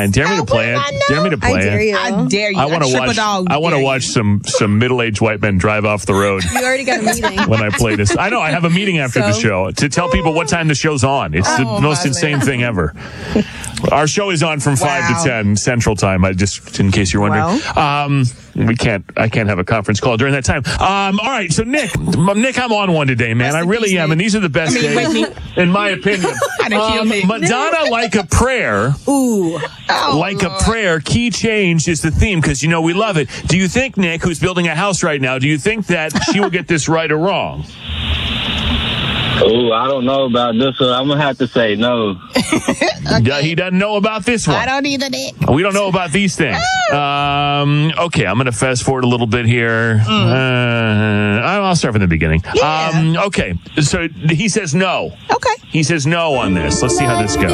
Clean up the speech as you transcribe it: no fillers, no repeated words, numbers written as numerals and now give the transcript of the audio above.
fine. Dare me to play it. Dare me to play I dare it. you. I dare you. I want to watch. I want to watch some middle-aged white men drive off the road. You already got a meeting. When I play this, I know I have a meeting after the show to tell people what time the show's on. It's the most insane thing ever. Our show is on from 5 to 10 Central Time. Just in case you're wondering, I can't have a conference call during that time. All right, so Nick, I'm on one today, man. I really am, and these are the best days, in my opinion. Madonna, Like a Prayer. Ooh. Like a Prayer, Key Change is the theme because, we love it. Do you think, Nick, who's building a house right now, do you think that she will get this right or wrong? Oh, I don't know about this one. I'm going to have to say no. He doesn't know about this one. I don't either, Nick. We don't know about these things. Okay, I'm going to fast forward a little bit here. I'll start from the beginning. Yeah. Okay, so he says no. Okay. He says no on this. Let's see how this goes.